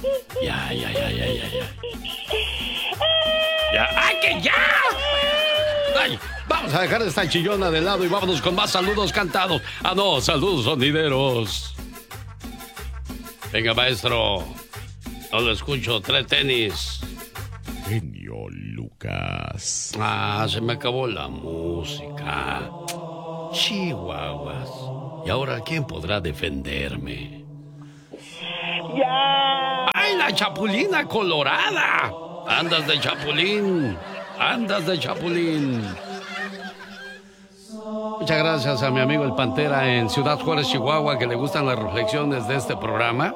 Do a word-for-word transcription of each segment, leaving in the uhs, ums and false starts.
Ya, ya, ya, ya, ya, ya. Ya, ¡ay, que ya! ¡Ay! Vamos a dejar esta chillona de lado y vámonos con más saludos cantados. Ah, no, saludos sonideros. Venga, maestro. No lo escucho. Tres tenis. Genio Lucas. Ah, se me acabó la música. Chihuahuas. ¿Y ahora quién podrá defenderme? ¡Ya! ¡Ay, la chapulina colorada! Andas de chapulín. Andas de chapulín. Muchas gracias a mi amigo el Pantera en Ciudad Juárez, Chihuahua, que le gustan las reflexiones de este programa.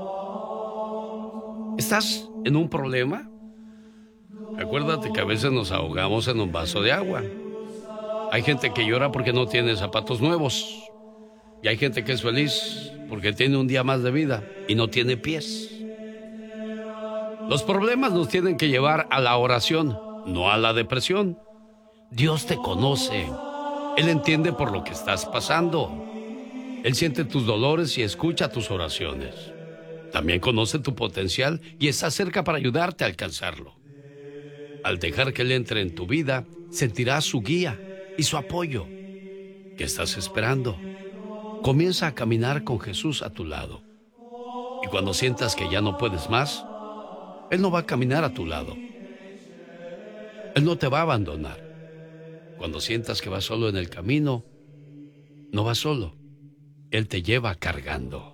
¿Estás en un problema? Acuérdate que a veces nos ahogamos en un vaso de agua. Hay gente que llora porque no tiene zapatos nuevos. Y hay gente que es feliz porque tiene un día más de vida y no tiene pies. Los problemas nos tienen que llevar a la oración, no a la depresión. Dios te conoce. Él entiende por lo que estás pasando. Él siente tus dolores y escucha tus oraciones. También conoce tu potencial y está cerca para ayudarte a alcanzarlo. Al dejar que Él entre en tu vida, sentirás su guía y su apoyo. ¿Qué estás esperando? Comienza a caminar con Jesús a tu lado. Y cuando sientas que ya no puedes más, Él no va a caminar a tu lado. Él no te va a abandonar. Cuando sientas que vas solo en el camino, no vas solo. Él te lleva cargando.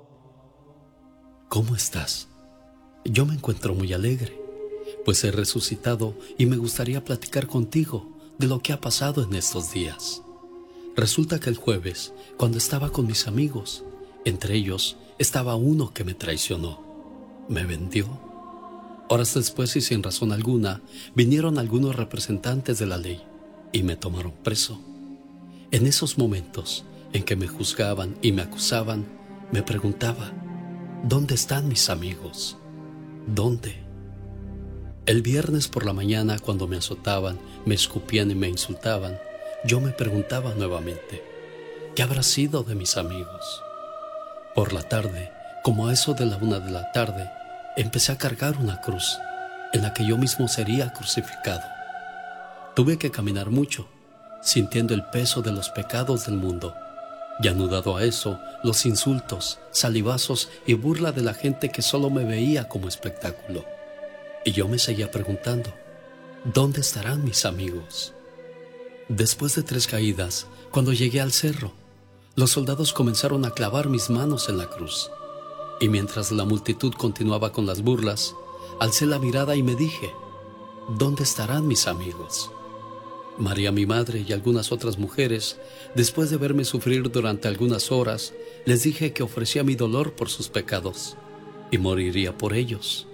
¿Cómo estás? Yo me encuentro muy alegre, pues he resucitado y me gustaría platicar contigo de lo que ha pasado en estos días. Resulta que el jueves, cuando estaba con mis amigos, entre ellos estaba uno que me traicionó. Me vendió. Horas después y sin razón alguna, vinieron algunos representantes de la ley y me tomaron preso. En esos momentos en que me juzgaban y me acusaban, me preguntaba, ¿dónde están mis amigos? ¿Dónde? El viernes por la mañana, cuando me azotaban, me escupían y me insultaban, yo me preguntaba nuevamente, ¿qué habrá sido de mis amigos? Por la tarde, como a eso de la una de la tarde, empecé a cargar una cruz, en la que yo mismo sería crucificado. Tuve que caminar mucho, sintiendo el peso de los pecados del mundo, y anudado a eso, los insultos, salivazos y burla de la gente que solo me veía como espectáculo. Y yo me seguía preguntando, ¿dónde estarán mis amigos? Después de tres caídas, cuando llegué al cerro, los soldados comenzaron a clavar mis manos en la cruz. Y mientras la multitud continuaba con las burlas, alcé la mirada y me dije, ¿dónde estarán mis amigos? María, mi madre, y algunas otras mujeres, después de verme sufrir durante algunas horas, les dije que ofrecía mi dolor por sus pecados y moriría por ellos.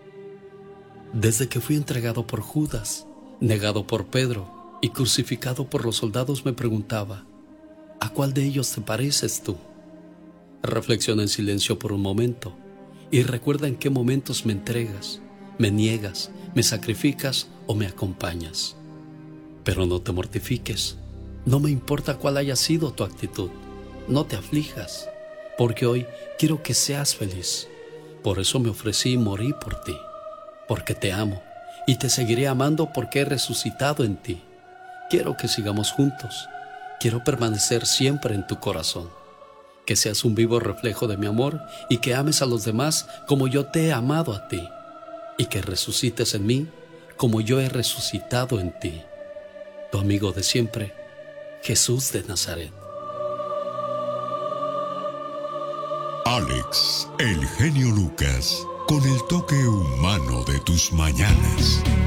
Desde que fui entregado por Judas, negado por Pedro y crucificado por los soldados, me preguntaba, ¿a cuál de ellos te pareces tú? Reflexiona en silencio por un momento y recuerda en qué momentos me entregas, me niegas, me sacrificas o me acompañas. Pero no te mortifiques, no me importa cuál haya sido tu actitud, no te aflijas, porque hoy quiero que seas feliz. Por eso me ofrecí y morí por ti, porque te amo y te seguiré amando porque he resucitado en ti. Quiero que sigamos juntos, quiero permanecer siempre en tu corazón. Que seas un vivo reflejo de mi amor y que ames a los demás como yo te he amado a ti. Y que resucites en mí como yo he resucitado en ti. Tu amigo de siempre, Jesús de Nazaret. Alex, el genio Lucas, con el toque humano de tus mañanas.